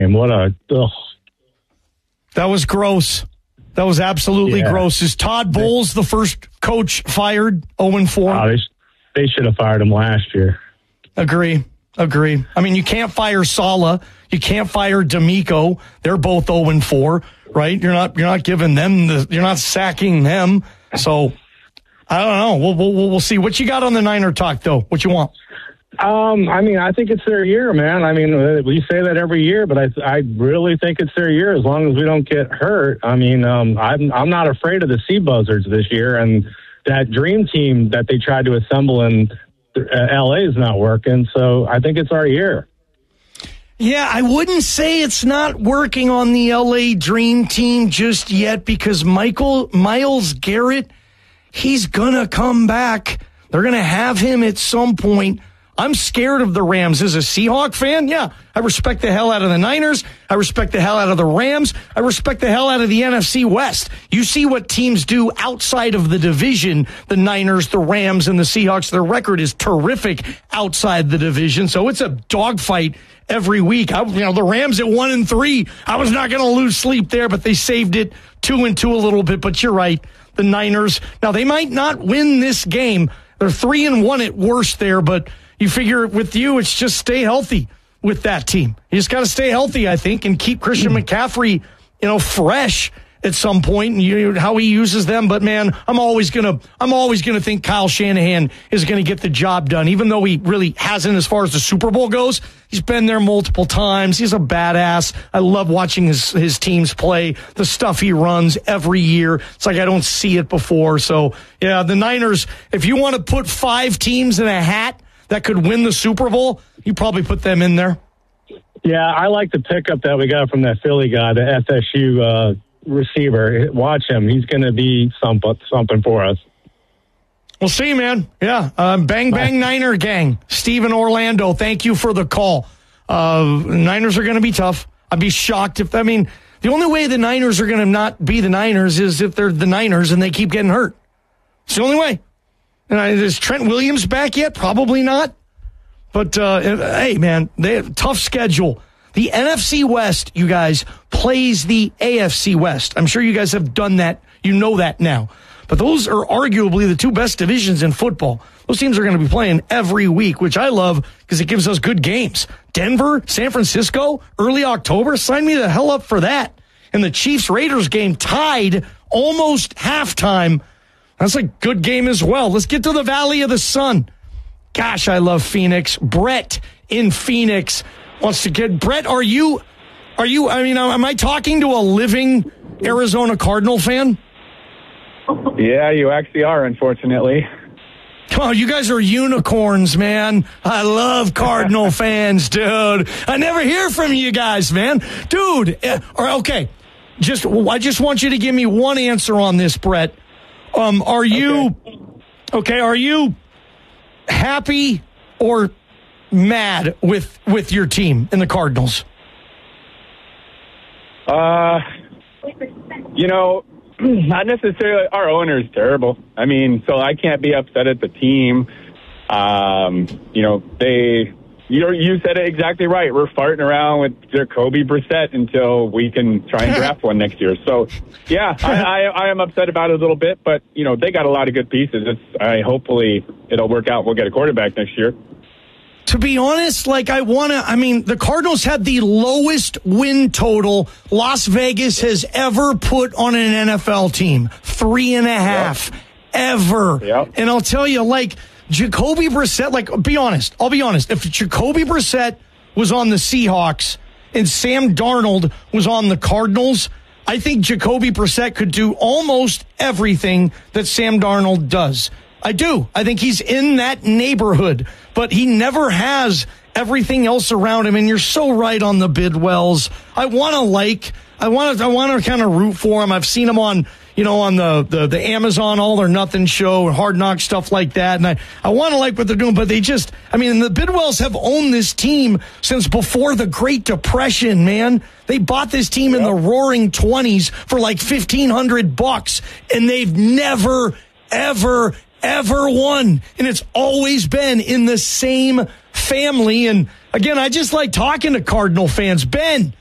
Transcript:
And what a... Ugh. That was gross. That was absolutely gross. Is Todd Bowles the first coach fired 0-4? They should have fired him last year. Agree. I mean, you can't fire Saleh. You can't fire D'Amico. They're both 0-4, right? You're not giving them you're not sacking them. So I don't know. We'll see. What you got on the Niner talk though? What you want? I mean, I think it's their year, man. I mean, we say that every year, but I really think it's their year as long as we don't get hurt. I mean, I'm not afraid of the Sea Buzzards this year, and that dream team that they tried to assemble in L.A. is not working, so I think it's our year. Yeah, I wouldn't say it's not working on the L.A. Dream Team just yet because Myles Garrett, he's going to come back. They're going to have him at some point. I'm scared of the Rams. As a Seahawk fan, yeah, I respect the hell out of the Niners. I respect the hell out of the Rams. I respect the hell out of the NFC West. You see what teams do outside of the division, the Niners, the Rams, and the Seahawks. Their record is terrific outside the division, so it's a dogfight every week. The Rams at 1-3. I was not going to lose sleep there, but they saved it 2-2 a little bit. But you're right, the Niners. Now, they might not win this game. They're 3-1 at worst there, but you figure with you, it's just stay healthy with that team. You just got to stay healthy, I think, and keep Christian McCaffrey, fresh at some point, and how he uses them. But man, I'm always gonna think Kyle Shanahan is gonna get the job done, even though he really hasn't as far as the Super Bowl goes. He's been there multiple times. He's a badass. I love watching his teams play. The stuff he runs every year, it's like I don't see it before. So yeah, the Niners. If you want to put 5 teams in a hat that could win the Super Bowl, you probably put them in there. Yeah, I like the pickup that we got from that Philly guy, the FSU receiver. Watch him. He's going to be something for us. We'll see, man. Yeah. Bang Niner gang. Steve in Orlando, thank you for the call. Niners are going to be tough. I'd be shocked the only way the Niners are going to not be the Niners is if they're the Niners and they keep getting hurt. It's the only way. And is Trent Williams back yet? Probably not. But, hey, man, they have a tough schedule. The NFC West, you guys, plays the AFC West. I'm sure you guys have done that. You know that now. But those are arguably the 2 best divisions in football. Those teams are going to be playing every week, which I love because it gives us good games. Denver, San Francisco, early October, sign me the hell up for that. And the Chiefs-Raiders game tied almost halftime. That's a good game as well. Let's get to the Valley of the Sun. Gosh, I love Phoenix. Brett in Phoenix wants to get... Brett, am I talking to a living Arizona Cardinal fan? Yeah, you actually are, unfortunately. Oh, you guys are unicorns, man. I love Cardinal fans, dude. I never hear from you guys, man. Dude, okay. I just want you to give me one answer on this, Brett. Are you happy or mad with your team in the Cardinals? Not necessarily. Our owner is terrible. So I can't be upset at the team. You said it exactly right. We're farting around with Jacoby Brissett until we can try and draft one next year. So, yeah, I am upset about it a little bit, but, they got a lot of good pieces. Hopefully it'll work out. We'll get a quarterback next year. To be honest, the Cardinals had the lowest win total Las Vegas has ever put on an NFL team. 3.5 ever. Yep. And I'll tell you, Jacoby Brissett, I'll be honest. If Jacoby Brissett was on the Seahawks and Sam Darnold was on the Cardinals, I think Jacoby Brissett could do almost everything that Sam Darnold does. I do. I think he's in that neighborhood, but he never has everything else around him. And you're so right on the Bidwells. I want to kind of root for him. I've seen him on the Amazon All or Nothing show, Hard Knock, stuff like that. And I want to like what they're doing, but the Bidwells have owned this team since before the Great Depression, man. They bought this team in the roaring 20s for like $1,500, and they've never, ever won. And it's always been in the same family. And again, I just like talking to Cardinal fans. Ben,